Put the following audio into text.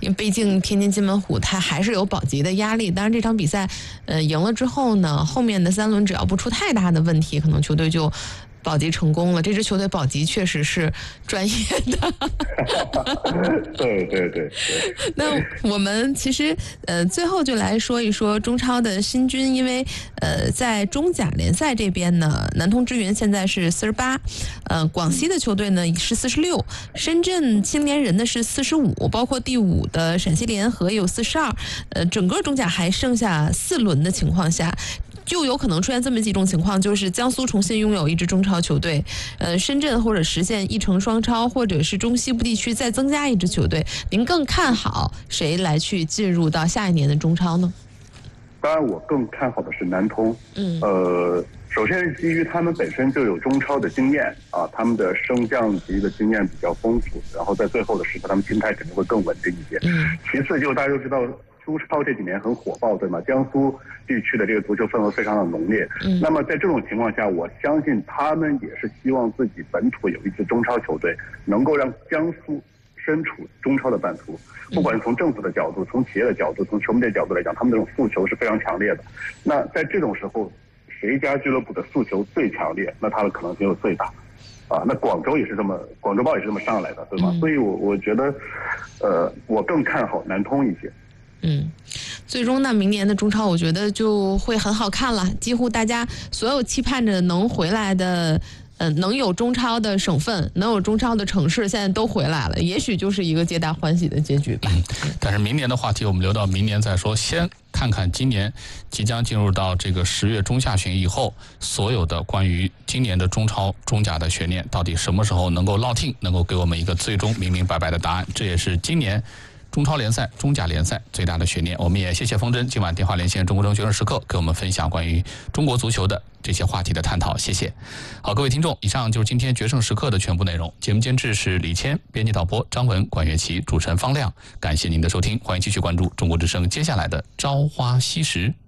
因为毕竟天津津门虎它还是有保级的压力。当然这场比赛，赢了之后呢，后面的3轮只要不出太大的问题，可能球队就保级成功了。这支球队保级确实是专业的。 对。 那我们其实最后就来说一说中超的新军，因为在中甲联赛这边呢，南通之云现在是48，广西的球队呢是46，深圳青年人呢是45，包括第5的陕西联合有42，整个中甲还剩下4轮的情况下，就有可能出现这么几种情况，就是江苏重新拥有一支中超球队，深圳或者实现1城双超，或者是中西部地区再增加一支球队，您更看好谁来去进入到下一年的中超呢？ 当然，我更看好的是南通。首先是基于他们本身就有中超的经验啊，他们的升降级的经验比较丰富，然后在最后的时刻，他们心态肯定会更稳定一些。其次，就大家都知道，中超这几年很火爆，对吗？江苏地区的这个足球氛围非常的浓烈。那么在这种情况下，我相信他们也是希望自己本土有一支中超球队，能够让江苏身处中超的版图。不管是从政府的角度、从企业的角度、从球迷的角度来讲，他们这种诉求是非常强烈的。那在这种时候，谁家俱乐部的诉求最强烈，那他的可能性就最大。那广州报也是这么上来的，对吗？所以我觉得，我更看好南通一些。 最终呢，明年的中超我觉得就会很好看了，几乎大家所有期盼着能回来的。能有中超的省份，能有中超的城市，现在都回来了，也许就是一个皆大欢喜的结局吧。 但是明年的话题我们留到明年再说，先看看今年即将进入到这个10月中下旬以后，所有的关于今年的中超、中甲的悬念，到底什么时候能够落定，能够给我们一个最终明明白白的答案。这也是今年中超联赛、中甲联赛最大的悬念。我们也谢谢风筝今晚电话连线中国中学生时刻，给我们分享关于中国足球的这些话题的探讨，谢谢。好，各位听众，以上就是今天决胜时刻的全部内容。节目监制是李谦，编辑导播张文、管乐琪，主持人方亮。感谢您的收听，欢迎继续关注中国之声接下来的朝花夕拾。